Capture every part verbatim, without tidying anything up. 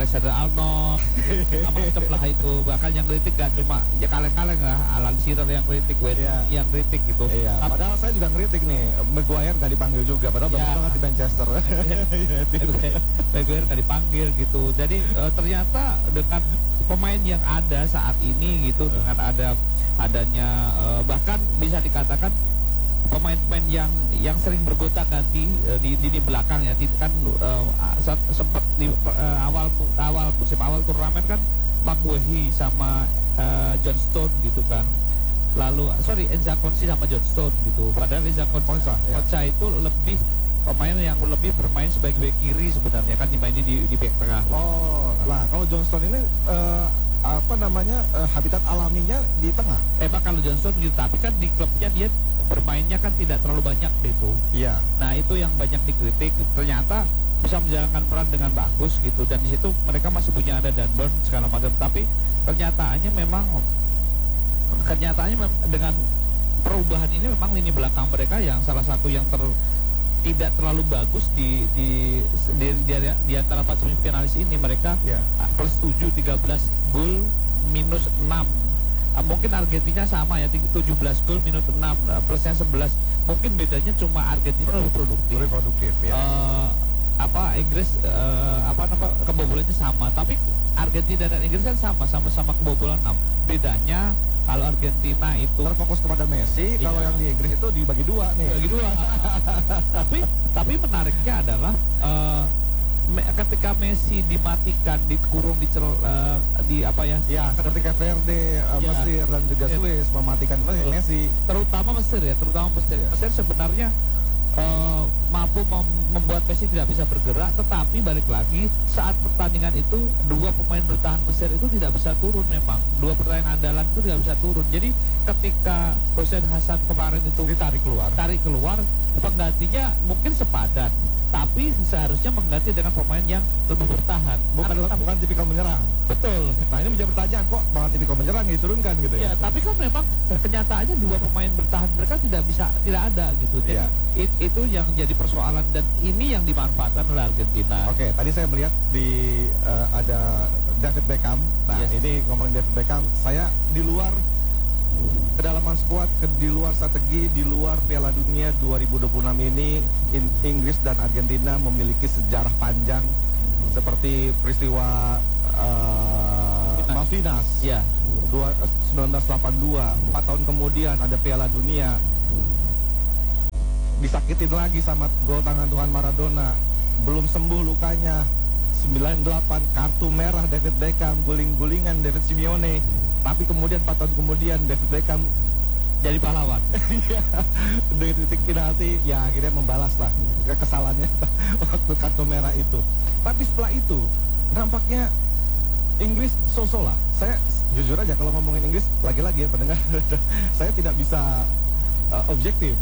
Alexander Arnold, macam lah itu. Bahkan yang kritik gak cuma ya kaleng-kaleng lah, Alan Shearer yang kritik, Wayne Iya. yang kritik gitu. Iya. Tapi- Padahal saya juga ngeritik nih, Maguire nggak dipanggil juga, padahal Iya. bagus banget di Manchester. Maguire nggak dipanggil gitu. Jadi eh, ternyata dengan pemain yang ada saat ini gitu, dengan ada adanya eh, bahkan bisa dikatakan pemain-pemain yang yang sering bergonta-ganti eh, di, di di belakang ya, Di- kan eh, saat- sempat di eh, awal awal musim awal turnamen kan Maguire sama eh, John Stone gitu kan. Lalu sorry Enza Konsa sama John Stone gitu. Padahal Enza Konsa, Konsa, ya. Konsa itu lebih pemain yang lebih bermain sebagai bek kiri sebenarnya, kan dimainin di di bek tengah. Oh, lah kalau Johnston ini eh, apa namanya eh, habitat alaminya di tengah. Emang kalau Johnson gitu, tapi kan di klubnya dia bermainnya kan tidak terlalu banyak gitu. Iya. Nah itu yang banyak dikritik. Ternyata bisa menjalankan peran dengan bagus gitu, dan di situ mereka masih punya ada Dunburn segala macam. Tapi kenyataannya memang kenyataannya mem dengan perubahan ini memang lini belakang mereka yang salah satu yang ter tidak terlalu bagus di di di, di, di antara empat semifinalis ini. Mereka Iya. plus tujuh, tiga belas gol, minus enam. Ah, mungkin Argentina sama ya, tujuh belas gol, minus enam, ah, plusnya sebelas. Mungkin bedanya cuma Argentina lebih produktif. Lebih produktif ya. Eh, apa Inggris eh, apa nama kebobolannya sama, tapi Argentina dan Inggris kan sama, sama-sama kebobolan enam. Bedanya kalau Argentina itu Terfokus kepada Messi, kalau Iya. yang di Inggris itu dibagi dua nih. bagi dua. tapi tapi menariknya adalah eh, me- ketika Messi dimatikan, dikurung di cel- eh, di apa ya? Ya, seperti Cape Verde, eh, Ya. Mesir dan juga Ya. Swiss mematikan Betul. Messi. Terutama Mesir ya, terutama Mesir. Ya. Mesir sebenarnya eh, mampu mem- membuat Messi tidak bisa bergerak, tetapi balik lagi saat pertandingan itu dua pemain bertahan Mesir itu tidak bisa turun memang. Dua pemain andalan itu tidak bisa turun. Jadi ketika Hussein Hassan kemarin itu Ditarik keluar. tarik keluar, penggantinya mungkin sepadan, tapi seharusnya mengganti dengan pemain yang lebih bertahan. Bukan Artinya- bukan tipikal menyerang. betul. Nah, ini menjadi pertanyaan, kok malah tipikal menyerang yang diturunkan gitu Ya, ya. tapi kan memang kenyataannya dua pemain bertahan mereka tidak bisa, tidak ada gitu. Jadi Iya. it- itu yang jadi persoalan, dan ini yang dimanfaatkan oleh Argentina. Oke, tadi saya melihat di eh, ada David Beckham. Nah, Yes. ini ngomongin David Beckham, saya di luar kedalaman skuad, ke di luar strategi, di luar Piala Dunia dua ribu dua puluh enam ini, in- Inggris dan Argentina memiliki sejarah panjang seperti peristiwa eh, Malvinas. Malvinas Ya, dua- eh, seribu sembilan ratus delapan puluh dua. Empat tahun kemudian ada Piala Dunia, disakitin lagi sama gol tangan Tuhan Maradona, belum sembuh lukanya. Sembilan puluh delapan kartu merah David Beckham, guling-gulingan David Simeone. Tapi kemudian empat tahun kemudian David Beckham jadi pahlawan. dari titik penalti, ya akhirnya membalas lah kesalahannya waktu kartu merah itu. Tapi setelah itu nampaknya Inggris so-so lah. Saya jujur aja kalau ngomongin Inggris, lagi-lagi ya pendengar, saya tidak bisa uh, objektif.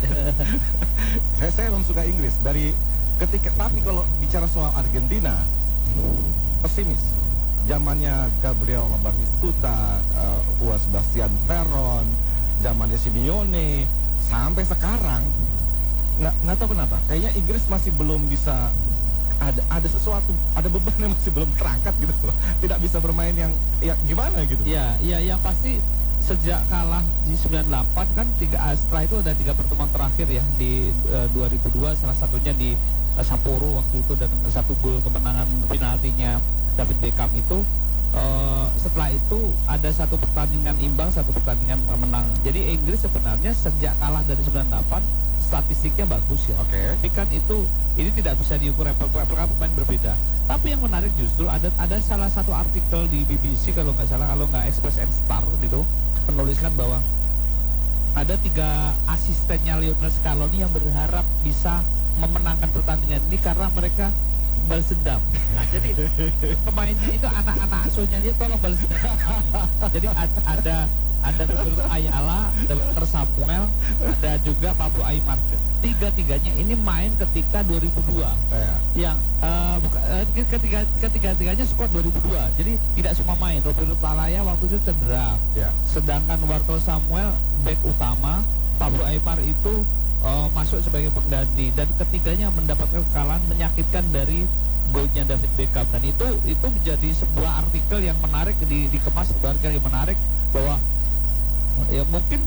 saya saya memang suka Inggris dari ketika, tapi kalau bicara soal Argentina, pesimis. Zamannya Gabriel Batistuta, uh, Juan Sebastian Veron, zamannya Simeone, sampai sekarang nggak nggak tahu kenapa. Kayaknya Inggris masih belum bisa, ada ada sesuatu, ada beban yang masih belum terangkat gitu loh. Tidak bisa bermain yang ya gimana gitu. Ya, ya yang pasti sejak kalah di sembilan puluh delapan kan tiga, setelah itu ada tiga pertemuan terakhir ya di uh, dua ribu dua, salah satunya di uh, Sapporo waktu itu, dan satu gol kemenangan penaltinya David Beckham itu. Uh, setelah itu ada satu pertandingan imbang, satu pertandingan menang. Jadi Inggris sebenarnya sejak kalah dari sembilan puluh delapan statistiknya bagus ya. Oke. Tapi kan itu ini tidak bisa diukur apple-apple, pemain berbeda. Tapi yang menarik justru ada ada salah satu artikel di B B C kalau nggak salah, kalau nggak Express and Star gitu, menuliskan bahwa ada tiga asistennya Lionel Scaloni yang berharap bisa memenangkan pertandingan ini karena mereka balas dendam. Nah, jadi pemainnya itu anak-anak asuhnya dia tolong balas dendam. Jadi ad- ada ada Roberto Ayala, ada Walter Samuel, ada juga Pablo Aimar. Tiga-tiganya ini main ketika dua ribu dua. Ya. Yang eh, buka, eh, ketiga ketiga-tiganya skuad dua ribu dua. Jadi tidak semua main. Roberto Talaya waktu itu cedera. Ya. Sedangkan Walter Samuel back utama, Pablo Aimar itu uh, masuk sebagai pengganti, dan ketiganya mendapatkan kekalahan menyakitkan dari golnya David Beckham, dan itu itu menjadi sebuah artikel yang menarik, di, dikemas sebuah artikel yang menarik bahwa ya mungkin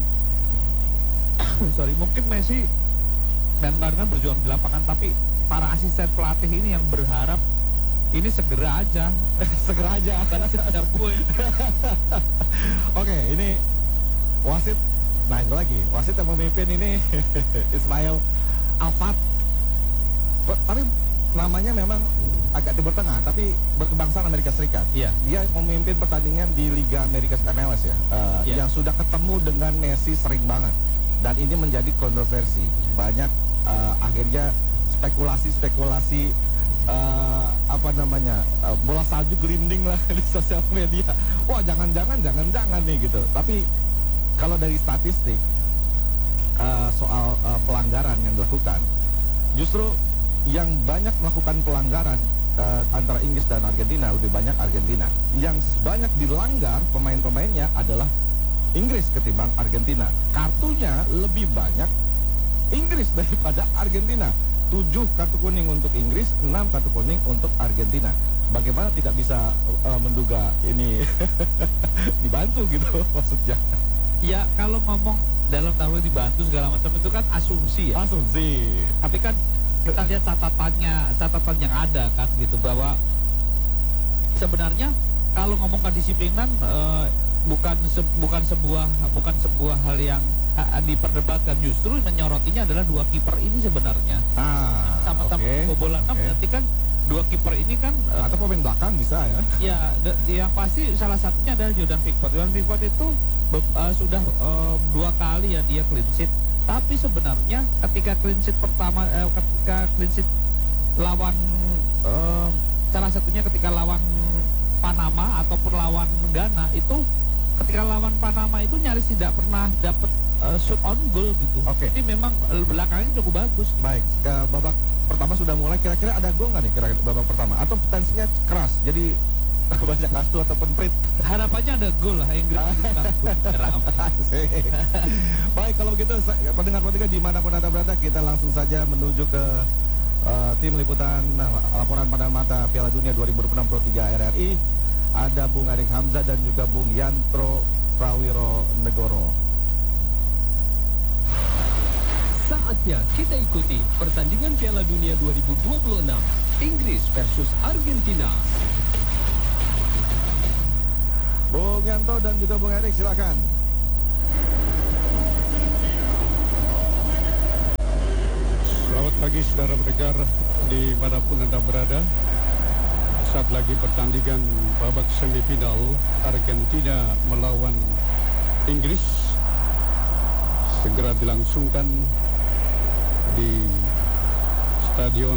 sorry mungkin Messi dan kawan-kawan berjuang di lapangan, tapi para asisten pelatih ini yang berharap ini segera aja segera aja karena sudah gue. Oke, ini wasit. Nah itu lagi wasit yang memimpin ini Ismail Alfat. Tapi namanya memang agak Timur Tengah, tapi berkebangsaan Amerika Serikat. Iya. Dia memimpin pertandingan di Liga Amerika M L S ya, uh, Iya. yang sudah ketemu dengan Messi sering banget. Dan ini menjadi kontroversi. Banyak uh, akhirnya spekulasi-spekulasi uh, apa namanya uh, bola salju gelinding lah di sosial media. Wah jangan-jangan, jangan-jangan nih gitu. Tapi kalau dari statistik uh, soal uh, pelanggaran yang dilakukan, justru yang banyak melakukan pelanggaran uh, antara Inggris dan Argentina, lebih banyak Argentina. Yang banyak dilanggar pemain-pemainnya adalah Inggris ketimbang Argentina. Kartunya lebih banyak Inggris daripada Argentina. Tujuh kartu kuning untuk Inggris, enam kartu kuning untuk Argentina. Bagaimana tidak bisa uh, menduga ini dibantu gitu maksudnya? Ya kalau ngomong dalam tahun dibantu segala macam itu kan asumsi ya. Asumsi. Tapi kan kita lihat catatannya, catatan yang ada kan gitu, bahwa sebenarnya kalau ngomong kedisiplinan uh, bukan se bukan sebuah bukan sebuah hal yang uh, diperdebatkan, justru menyorotinya adalah dua kiper ini sebenarnya. Ah, sama-sama okay, kebobolan okay. Berarti kan dua kiper ini kan uh, atau pemain belakang bisa ya. Ya, yang pasti salah satunya adalah Jordan Pickford. Jordan Pickford itu uh, sudah uh, dua kali ya dia clean sheet. Tapi sebenarnya ketika clean sheet pertama, eh, ketika clean sheet lawan eh, salah satunya ketika lawan Panama ataupun lawan Ghana, itu ketika lawan Panama itu nyaris tidak pernah dapat eh, shoot on goal gitu. Oke. Jadi memang belakangnya cukup bagus. Gitu. Baik, ke babak pertama sudah mulai. Kira-kira ada gol nggak nih kira-kira babak pertama? Atau potensinya keras? Jadi banyak kartu ataupun prit. Harapannya ada gol lah, Inggris menyerang. Baik, kalau begitu pendengar-pendengar dimanapun Anda berada, kita langsung saja menuju ke uh, tim liputan laporan pada mata Piala Dunia dua ribu dua puluh tiga R R I. Ada Bung Erik Hamzah dan juga Bung Yantro Prawiro Negoro. Saatnya kita ikuti pertandingan Piala Dunia dua ribu dua puluh enam, Inggris versus Argentina. Bung Yanto dan juga Bung Erik, silakan. Selamat pagi saudara pendengar dimanapun Anda berada. Saat lagi pertandingan babak semifinal Argentina melawan Inggris segera dilangsungkan di Stadion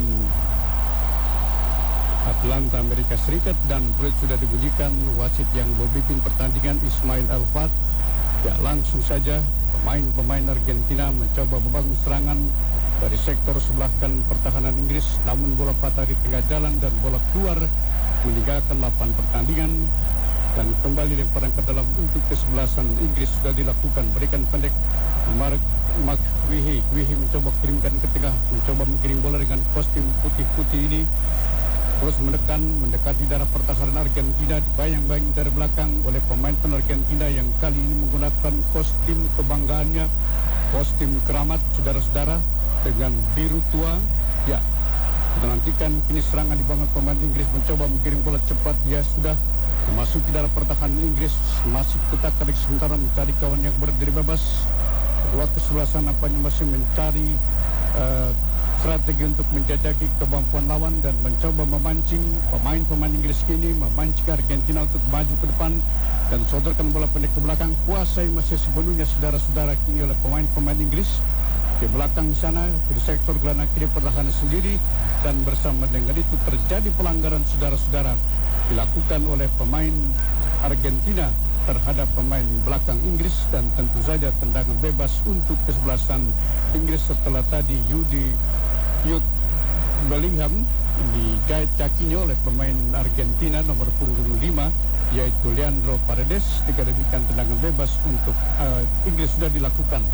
Atlanta, Amerika Serikat, dan peluit sudah dibunyikan. Wasit yang memimpin pertandingan Ismail Alfat. Ya, langsung saja pemain-pemain Argentina mencoba membangun serangan dari sektor sebelah kanan pertahanan Inggris, namun bola patah di tengah jalan dan bola keluar meninggalkan lapangan pertandingan dan kembali lemparan ke dalam untuk kesebelasan Inggris sudah dilakukan. Berikan pendek Mark Mark Wihi Wihi mencoba kirimkan ke tengah, mencoba mengirim bola dengan kostum putih-putih ini. Terus menekan, mendekati darah pertahanan Argentina, dibayang-bayang dari belakang oleh pemain Argentina yang kali ini menggunakan kostum kebanggaannya, kostum keramat saudara-saudara dengan biru tua. Ya, kita nantikan kini serangan dibangun pemain Inggris mencoba mengirim bola cepat. Dia sudah memasuki darah pertahanan Inggris, masih kutak-katik sementara mencari kawan yang berdiri bebas. Kedua kesebelasan apanya masih mencari uh, strategi untuk menjajaki kemampuan lawan dan mencoba memancing pemain-pemain Inggris kini, memancing Argentina untuk maju ke depan dan sodorkan bola pendek ke belakang. Kuasai masih sepenuhnya saudara-saudara kini oleh pemain-pemain Inggris. Di belakang sana, di sektor gelandang kiri pertahanan sendiri, dan bersama dengan itu terjadi pelanggaran saudara-saudara dilakukan oleh pemain Argentina terhadap pemain belakang Inggris, dan tentu saja tendangan bebas untuk kesebelasan Inggris setelah tadi Yudi Jude Bellingham digait kakinya oleh pemain Argentina nomor punggung lima, yaitu Leandro Paredes. Jika demikian tendangan bebas untuk uh, Inggris sudah dilakukan.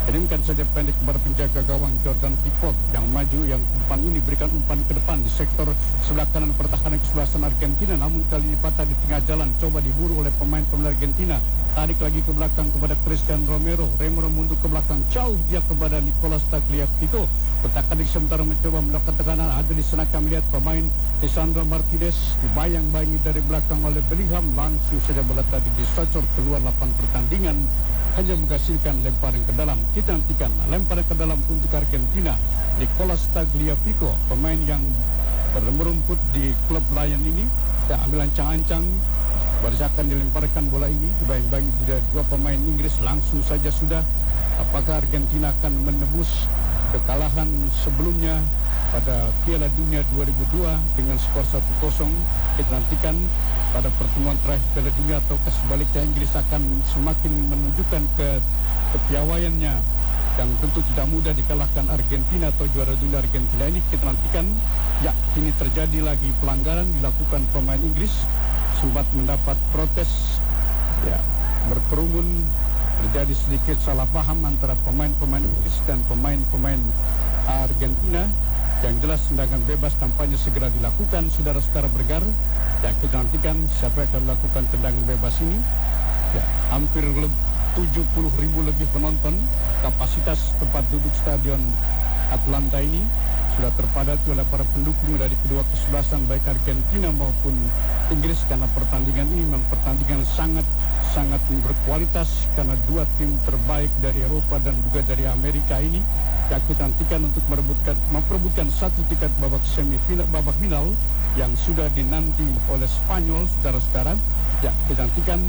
Kirimkan saja pendek kepada penjaga gawang Jordan Pickford yang maju, yang umpan ini berikan umpan ke depan di sektor sebelah kanan pertahanan kesebelasan Argentina, namun kali ini patah di tengah jalan, coba diburu oleh pemain-pemain Argentina, tarik lagi ke belakang kepada Christian Romero, Romero mundur ke belakang, jauh dia kepada Nicolas Tagliafico, petaka di sementara mencoba melakukan tekanan, ada di sana kami lihat pemain Lisandro Martinez dibayang-bayangi dari belakang oleh Bellingham, langsung saja bola tadi disocor keluar lapangan pertandingan, hanya menghasilkan lemparan ke dalam. Kita nantikan lemparan ke dalam untuk Argentina. Nicolas Tagliafico, pemain yang merumput di klub Lion ini, ya, ambil ancang-ancang, berdasarkan dilemparkan bola ini, dibayang-bayangi tidak dua pemain Inggris, langsung saja sudah. Apakah Argentina akan menembus kekalahan sebelumnya pada Piala Dunia dua ribu dua dengan skor satu kosong? Kita nantikan pada pertemuan terakhir Piala Dunia, atau sebaliknya Inggris akan semakin menunjukkan ke kepiawaiannya yang tentu tidak mudah dikalahkan Argentina atau juara dunia Argentina ini. Kita nantikan. Ya, kini terjadi lagi pelanggaran dilakukan pemain Inggris, sempat mendapat protes, ya, berkerumun, terjadi sedikit salah paham antara pemain-pemain Inggris dan pemain-pemain Argentina. Yang jelas tendangan bebas tampaknya segera dilakukan, saudara-saudara bergar. Ya, kita nantikan siapa yang akan melakukan tendangan bebas ini. Ya, hampir tujuh puluh ribu lebih penonton kapasitas tempat duduk stadion Atlanta ini sudah terpadati oleh para pendukung dari kedua kesebelasan baik Argentina maupun Inggris, karena pertandingan ini memang pertandingan sangat sangat berkualitas, karena dua tim terbaik dari Eropa dan juga dari Amerika ini. Ya, kita nantikan untuk merebutkan memperebutkan satu tiket babak semifinal, babak final yang sudah dinanti oleh Spanyol, saudara-saudara. Ya, kita nantikan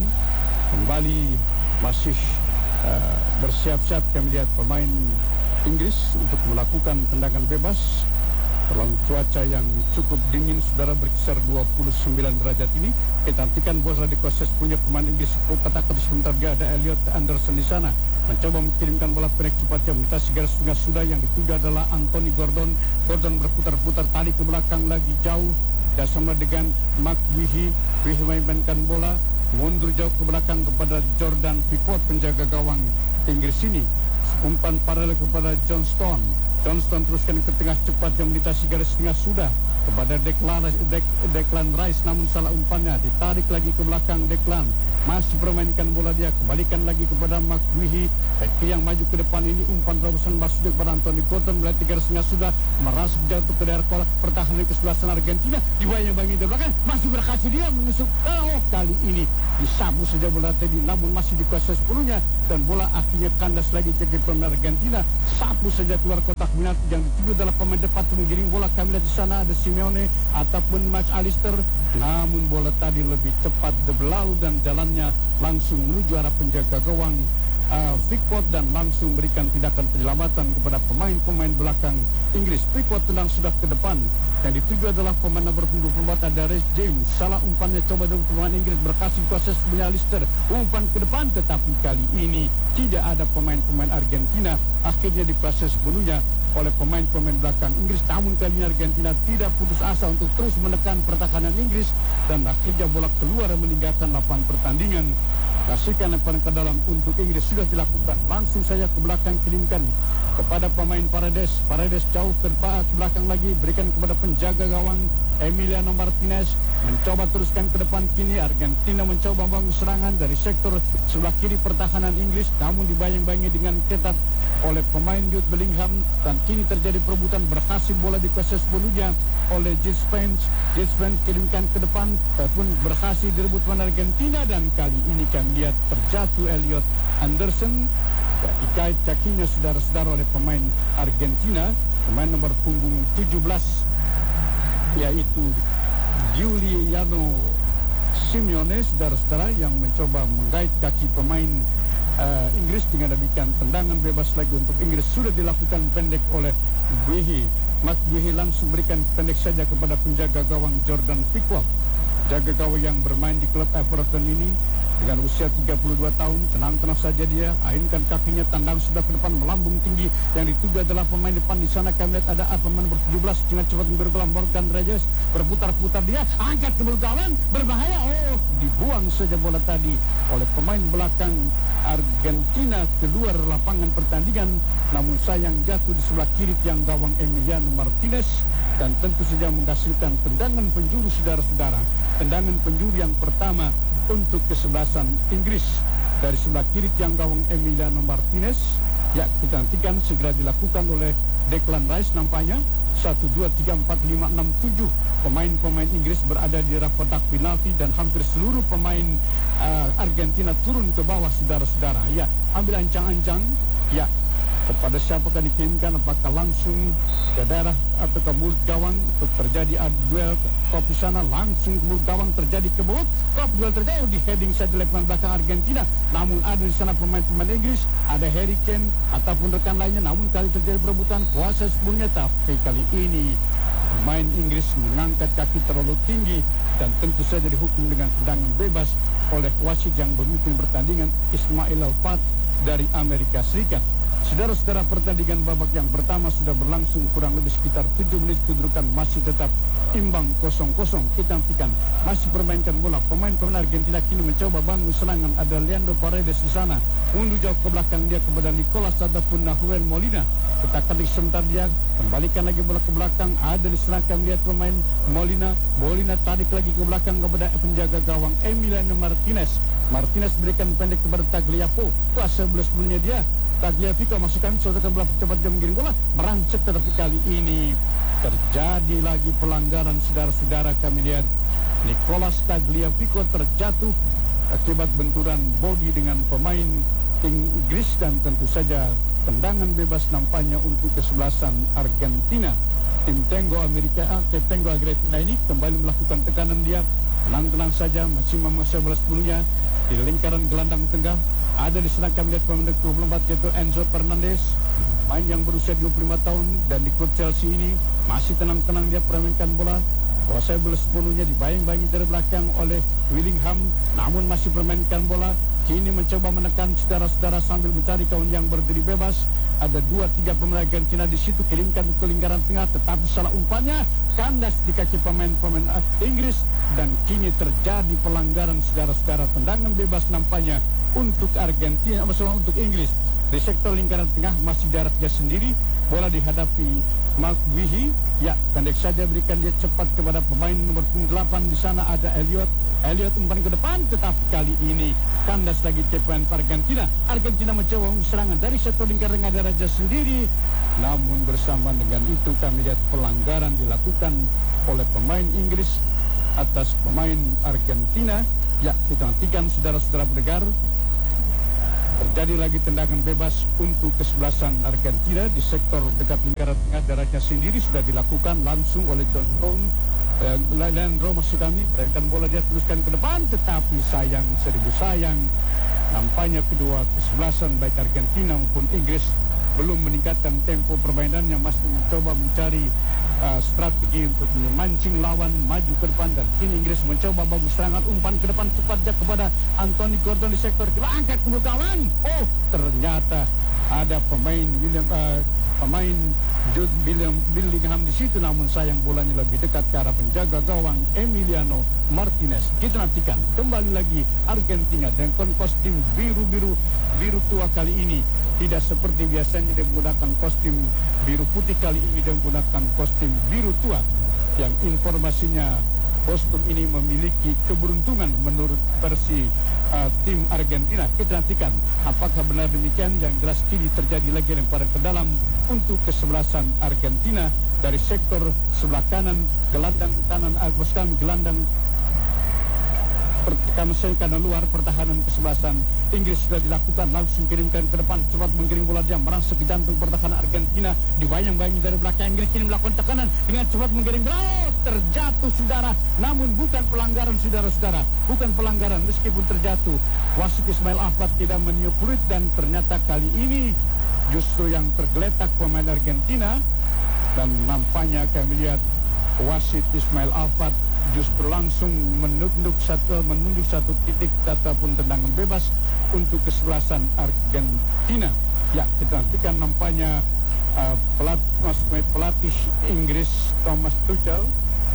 kembali masih uh, bersiap-siap kami lihat pemain Inggris untuk melakukan tendangan bebas dalam cuaca yang cukup dingin, saudara, berkisar dua puluh sembilan derajat ini. Kita nantikan bola dikuasai punya pemain Inggris. Katakan sebentar dia ada Elliot Anderson di sana, mencoba mengirimkan bola pendek cepat yang melintasi garis tengah sudah, yang dituju adalah Anthony Gordon. Gordon berputar-putar tarik ke belakang lagi jauh, dan sama dengan Mark Wihi. Wihi memainkan bola mundur jauh ke belakang kepada Jordan Pickford, penjaga gawang Inggris ini. Umpan paralel kepada Johnston. Johnston teruskan ke tengah cepat yang melintasi garis tengah sudah kepada Declan, Dek, Declan Rice, namun salah umpannya, ditarik lagi ke belakang Declan, masih permainkan bola dia, kembalikan lagi kepada Mark Wihi. Beki yang maju ke depan ini, umpan terobosan masuk kepada Anthony Gordon, melintasi garis tengah sudah, merasuk jatuh ke daerah pertahanan kesebelasan Argentina, dibayang-bayangi dari belakang, masih berhasil dia menusuk. Oh, kali ini disabu saja bola tadi, namun masih dikuasai sepenuhnya, dan bola akhirnya kandas lagi ke pemain Argentina, sapu saja keluar kotak penalti. Yang dituju adalah pemain depan menggiring bola, kami lihat di sana ada Simeone ataupun Max Alister, namun bola tadi lebih cepat berlalu dan jalannya langsung menuju arah penjaga gawang uh, Pickford, dan langsung berikan tindakan penyelamatan kepada pemain-pemain belakang Inggris. Pickford tendang sudah ke depan, yang dituju adalah pemain nomor punggung pembuat ada Reece James. Salah umpannya, coba dari pemain Inggris, berhasil proses punya Alister, umpan ke depan, tetapi kali ini tidak ada pemain-pemain Argentina, akhirnya diproses sepenuhnya oleh pemain-pemain belakang Inggris. Namun kali ini Argentina tidak putus asa untuk terus menekan pertahanan Inggris, dan akhirnya bola keluar meninggalkan lapangan pertandingan. Kasihkan lemparan ke dalam untuk Inggris sudah dilakukan, langsung saja ke belakang kirimkan kepada pemain Paredes. Paredes jauh ke belakang lagi, berikan kepada penjaga gawang Emiliano Martinez, mencoba teruskan ke depan. Kini Argentina mencoba membangun serangan dari sektor sebelah kiri pertahanan Inggris, namun dibayang-bayangi dengan ketat oleh pemain Jude Bellingham, dan kini terjadi perebutan, berhasil bola dikuasai sepenuhnya oleh Jude Spence. Jude Spence kirimkan ke depan, ataupun berhasil direbut pemain Argentina, dan kali ini kami lihat terjatuh Elliot Anderson, ya, dikait kakinya saudara-saudara oleh pemain Argentina, pemain nomor punggung tujuh belas, yaitu Giuliano Simeone, saudara-saudara, yang mencoba menggait kaki pemain Uh, Inggris. Dengan demikian tendangan bebas lagi untuk Inggris sudah dilakukan pendek oleh Wihi. Mark Wihi langsung berikan pendek saja kepada penjaga gawang Jordan Pickford, jaga gawang yang bermain di klub Everton ini dengan usia tiga puluh dua tahun. Tenang-tenang saja dia, ayunkan kakinya, tandang sudah ke depan, melambung tinggi. Yang dituju adalah pemain depan di sana, kami lihat ada pemain nomor tujuh belas dengan cepat bergelam Morgan Reyes, berputar-putar dia, angkat ke belakang, berbahaya. Oh, dibuang saja bola tadi oleh pemain belakang Argentina keluar lapangan pertandingan, namun sayang jatuh di sebelah kiri tiang gawang Emiliano Martinez dan tentu saja menghasilkan tendangan penjuru, saudara-saudara. Tendangan penjuru yang pertama untuk kesebelasan Inggris dari sebelah kiri tiang gawang Emiliano Martinez. Ya, kita nantikan segera dilakukan oleh Declan Rice nampaknya. Satu, dua, tiga, empat, lima, enam, tujuh pemain-pemain Inggris berada di raf kotak penalti dan hampir seluruh pemain uh, Argentina turun ke bawah, saudara-saudara. Ya, ambil ancang-ancang. Ya, kepada siapakah dikirimkan, apakah langsung ke daerah atau ke mulut gawang untuk terjadi duel kopi sana, langsung ke mulut gawang terjadi ke mulut kop, duel terjadi di heading saja oleh pemain belakang Argentina, namun ada di sana pemain-pemain Inggris, ada Harry Kane ataupun rekan lainnya, namun kali terjadi perebutan kuasa sebelumnya, tapi kali ini pemain Inggris mengangkat kaki terlalu tinggi dan tentu saja dihukum dengan tendangan bebas oleh wasit yang memimpin pertandingan, Ismail Al-Fat dari Amerika Serikat. Saudara-saudara, pertandingan babak yang pertama sudah berlangsung kurang lebih sekitar tujuh menit, kedudukan masih tetap imbang kosong kosong. Kita nantikan masih permainkan bola. Pemain-pemain Argentina kini mencoba bangun serangan. Ada Leandro Paredes di sana, mundur jauh ke belakang dia kepada Nicolas ataupun Nahuel Molina. Kita ketik sebentar dia, kembalikan lagi bola ke belakang. Ada di sana kami lihat pemain Molina. Molina tarik lagi ke belakang kepada penjaga gawang Emiliano Martinez. Martinez berikan pendek kepada Tagliafico. Kuasa belas sebelumnya dia. Tagliafico masukkan, saudara bola cepat dia menggiring bola, merangsek, tetapi kali ini terjadi lagi pelanggaran, saudara-saudara. Kami lihat Nicolas Tagliafico terjatuh akibat benturan bodi dengan pemain Inggris dan tentu saja tendangan bebas nampaknya untuk kesebelasan Argentina. Tim Tango Amerika, tim Tango Argentina ini kembali melakukan tekanan dia, tenang-tenang saja, masih memaksa bola sepuluhnya di lingkaran gelandang tengah. Ada di sana kami lihat pemain dua puluh empat yaitu Enzo Fernandez, main yang berusia dua puluh lima tahun dan di klub Chelsea ini masih tenang-tenang dia permainkan bola. Kuasai bola sepenuhnya, dibayang-bayangi dari belakang oleh Willingham, namun masih permainkan bola. Kini mencoba menekan saudara-saudara sambil mencari kawan yang berdiri bebas. Ada dua tiga pemain Argentina di situ, kirimkan ke lingkaran tengah, tetapi salah umpannya kandas di kaki pemain-pemain Inggris dan kini terjadi pelanggaran, saudara-saudara. Tendangan bebas nampaknya untuk Argentina, maksudnya untuk Inggris. Di sektor lingkaran tengah masih daratnya sendiri, bola dihadapi Mark Wihi. Ya, pendek saja berikan dia cepat kepada pemain nomor delapan di sana ada Elliot. Elliot umpan ke depan, tetapi kali ini kandas lagi pemain Argentina. Argentina mencoba serangan dari sektor lingkaran tengah darahnya sendiri, namun bersama dengan itu kami lihat pelanggaran dilakukan oleh pemain Inggris atas pemain Argentina. Ya, kita nantikan saudara-saudara pendengar. Terjadi lagi tendangan bebas untuk kesebelasan Argentina di sektor dekat lingkaran tengah darahnya sendiri, sudah dilakukan langsung oleh John Stone. eh, Leandro maksud kami, berikan bola dia teruskan ke depan, tetapi sayang seribu sayang, nampaknya kedua kesebelasan baik Argentina maupun Inggris belum meningkatkan tempo permainannya, masih mencoba mencari uh, strategi untuk memancing lawan maju ke depan. Dan kini Inggris mencoba bagus serangan, umpan ke depan cepatnya kepada Anthony Gordon di sektor kiri, angkat ke gawang. Oh, ternyata ada pemain William uh, pemain Jude William Bellingham di situ, namun sayang bolanya lebih dekat ke arah penjaga gawang Emiliano Martinez. Kita nantikan kembali lagi Argentina dengan kostum biru-biru biru tua kali ini. Tidak seperti biasanya dia menggunakan kostum biru putih, kali ini dia menggunakan kostum biru tua. Yang informasinya kostum ini memiliki keberuntungan menurut versi uh, tim Argentina. Kita nantikan apakah benar demikian. Yang jelas kini terjadi lagi lemparan ke dalam untuk kesebelasan Argentina dari sektor sebelah kanan, gelandang kanan Agus kami, gelandang kanan luar pertahanan kesebelasan Inggris sudah dilakukan, langsung kirimkan ke depan, cepat menggiring bola dia merangsek ke jantung pertahanan Argentina, dibayang-bayangi dari belakang. Inggris kini melakukan tekanan dengan cepat menggiring bola, oh, terjatuh saudara, namun bukan pelanggaran saudara-saudara, bukan pelanggaran meskipun terjatuh. Wasit Ismail Ahfad tidak meniup peluit dan ternyata kali ini justru yang tergeletak pemain Argentina, dan nampaknya kami lihat wasit Ismail Ahfad justru langsung menunjuk satu menunjuk satu titik ataupun tendangan bebas untuk kesebelasan Argentina. Ya, kita nantikan nampaknya uh, pelat, pelatih Inggris Thomas Tuchel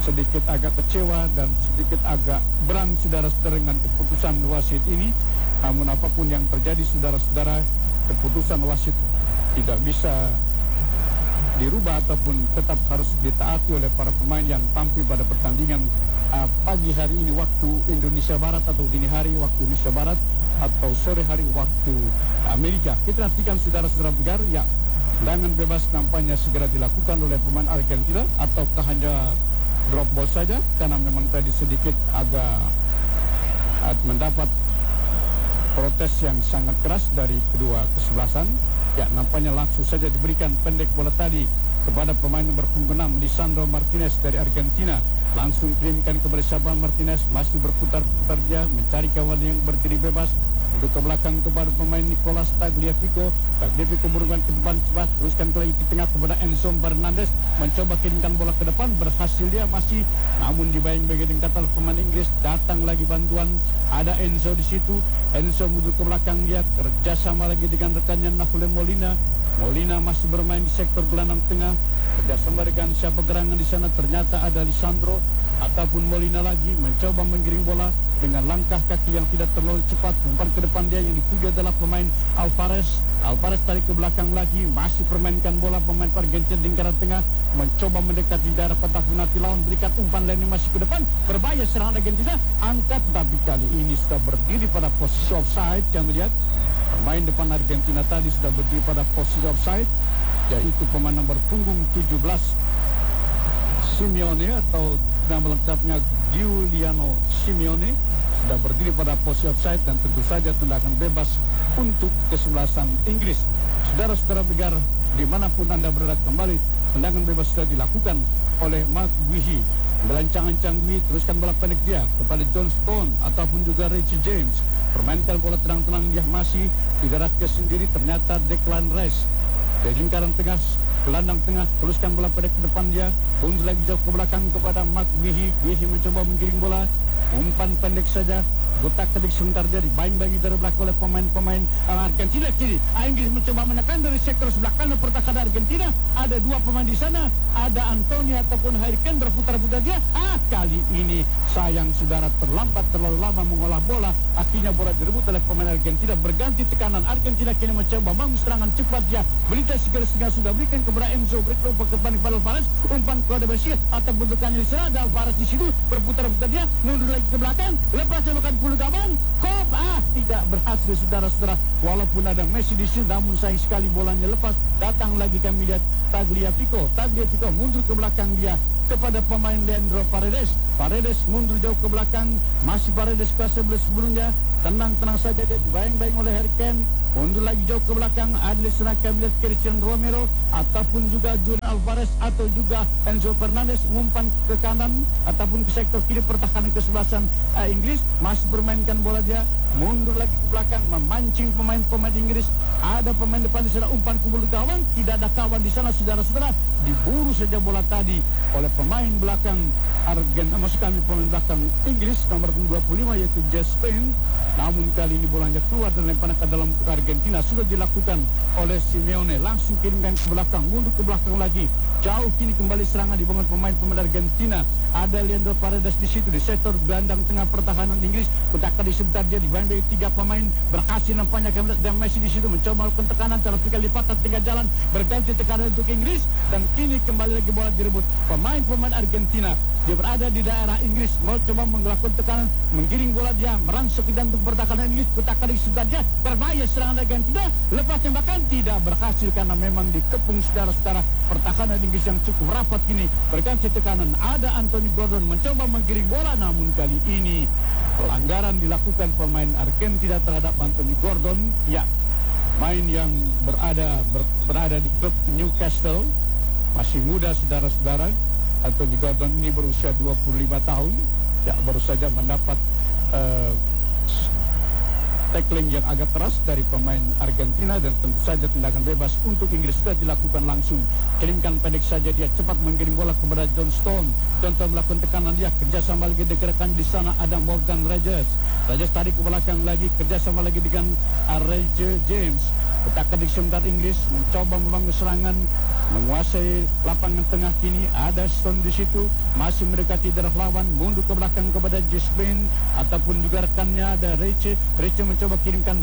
sedikit agak kecewa dan sedikit agak berang saudara-saudara dengan keputusan wasit ini. Namun apapun yang terjadi saudara-saudara, keputusan wasit tidak bisa dirubah ataupun tetap harus ditaati oleh para pemain yang tampil pada pertandingan uh, pagi hari ini waktu Indonesia Barat, atau dini hari waktu Indonesia Barat, atau sore hari waktu Amerika. Kita nantikan saudara-saudara pendengar, ya, tendangan bebas nampaknya segera dilakukan oleh pemain Argentina, ataukah hanya drop ball saja, karena memang tadi sedikit agak uh, mendapat protes yang sangat keras dari kedua kesebelasan. Ya, nampaknya langsung saja diberikan pendek bola tadi kepada pemain nomor punggung enam Lisandro Martinez dari Argentina. Langsung kirimkan kepada Shaban Martinez, masih berputar-putar dia mencari kawan yang berdiri bebas. Untuk ke belakang kepada pemain Nicolas Tagliafico. Tagliafico berubah ke depan cepat, teruskan ke lagi ke tengah kepada Enzo Fernandez, mencoba kirimkan bola ke depan, berhasil dia masih, namun dibayang-bayang dengan kata pemain Inggris. Datang lagi bantuan, ada Enzo di situ. Enzo mundur ke belakang dia, kerjasama lagi dengan rekannya Nahuel Molina. Molina masih bermain di sektor gelandang tengah, kerjasama dengan siapa gerangan di sana, ternyata ada Lisandro ataupun Molina lagi mencoba menggiring bola dengan langkah kaki yang tidak terlalu cepat. Umpan ke depan dia yang dituju adalah pemain Alvarez. Alvarez tarik ke belakang lagi, masih permainkan bola pemain Argentina di lingkaran tengah, mencoba mendekati daerah kotak penalti lawan, berikan umpan lainnya masih ke depan, berbahaya serangan Argentina, angkat, tapi kali ini sudah berdiri pada posisi offside. Kami lihat pemain depan Argentina tadi sudah berdiri pada posisi offside, yaitu pemain nomor punggung tujuh belas Simeone, atau nama lengkapnya Giuliano Simeone, sudah berdiri pada posisi offside, dan tentu saja tendangan bebas untuk kesebelasan Inggris. Saudara-saudara pendengar, dimanapun Anda berada, kembali tendangan bebas sudah dilakukan oleh Mark Guehi. Belancang-ancang Guehi, teruskan bola pendek dia kepada John Stone ataupun juga Richie James. Permainkan bola tenang-tenang dia, masih digerakkan sendiri, ternyata Declan Rice dari lingkaran tengah, gelandang tengah, teruskan bola pendek ke depan dia, mundur lagi jauh ke belakang kepada Mark Guehi. Guehi mencoba menggiring bola, umpan pendek saja, gotak kedik sebentar dia dibayang-bayangi dari belakang oleh pemain-pemain Argentina. Kiri Inggris mencoba menekan dari sektor sebelah kanan pertahanan Argentina. Ada dua pemain di sana, ada Antonio ataupun Harry Kane, berputar-putar dia. Ah, kali ini sayang saudara, terlambat terlalu lama mengolah bola. Akhirnya bola direbut oleh pemain Argentina, berganti tekanan. Argentina kini mencoba bangun serangan cepat dia. Berita segera-segera sudah berikan kepada Enzo, berikan ke depan kepada Alvarez, umpan kepada Bashir atau bentukannya di sana, ada Alvarez di situ, berputar-putar dia, mundur lagi ke belakang, lepasnya makan bulu gawang, kop, ah, tidak berhasil saudara-saudara. Walaupun ada Messi di situ, namun sayang sekali bolanya lepas. Datang lagi kami lihat Tagliafico, Tagliafico mundur ke belakang dia kepada pemain Leandro Paredes. Paredes mundur jauh ke belakang, masih Paredes kelas sebelas sebelumnya, tenang-tenang saja dia dibayang-bayang oleh Harry Kane. Mundur lagi jauh ke belakang, ada di sana kami lihat Christian Romero ataupun juga Julian Alvarez atau juga Enzo Fernandez, umpan ke kanan ataupun ke sektor kiri pertahanan kesebelasan uh, Inggris, masih bermainkan bola dia, mundur lagi ke belakang, memancing pemain-pemain Inggris. Ada pemain depan di sana, umpan ke bulu gawang, tidak ada kawan di sana saudara-saudara, diburu saja bola tadi oleh pemain belakang Argentina, maksud kami pemain belakang Inggris nomor dua puluh lima yaitu Jess Spain. Namun kali ini bolanya keluar dan lemparan ke dalam Argentina sudah dilakukan oleh Simeone. Langsung kirimkan ke belakang, mundur ke belakang lagi, jauh kini kembali serangan dibangun pemain-pemain Argentina. Ada Leandro Paredes di situ di sektor gelandang tengah pertahanan Inggris. Kutakan di sebentar dia dibayang tiga pemain, berhasil nampaknya kami dan Messi di situ mencoba melakukan tekanan, tapi kali lipatan tinggal jalan, berganti tekanan untuk Inggris, dan kini kembali lagi bola direbut pemain-pemain Argentina. Dia berada di daerah Inggris, mau coba melakukan tekanan, menggiring bola dia, merangsek ke jantung pertahanan Inggris. Kutakan di sebentar dia, berbahaya serangan Argentina, lepas tembakan tidak berhasil karena memang dikepung saudara-saudara pertahanan Inggris yang cukup rapat kini. Berganti tekanan, ada Anthony Gordon mencoba menggiring bola, namun kali ini pelanggaran dilakukan pemain Argentina terhadap Anthony Gordon. Ya, main yang berada ber, berada di klub Newcastle, masih muda saudara-saudara. Anthony Gordon ini berusia dua puluh lima tahun, ya, baru saja mendapat uh, tackling yang agak keras dari pemain Argentina, dan tentu saja tendangan bebas untuk Inggris sudah dilakukan langsung. Kirimkan pendek saja dia, cepat menggiring bola kepada John Stone. John Stone melakukan tekanan dia, kerjasama lagi digerakkan di sana ada Morgan Rogers. Rogers tarik ke belakang lagi, kerjasama lagi dengan Richie James. Letakkan di sebentar Inggris mencoba membangun serangan, menguasai lapangan tengah kini. Ada Stone di situ, masih mendekati darah lawan, mundur ke belakang kepada Gisbane ataupun juga rekannya ada Reche. Reche mencoba kirimkan